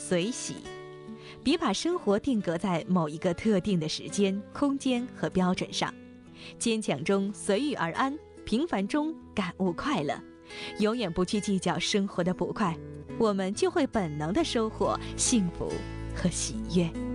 随喜。别把生活定格在某一个特定的时间、空间和标准上，坚强中随遇而安，平凡中感悟快乐，永远不去计较生活的不快，我们就会本能地收获幸福和喜悦。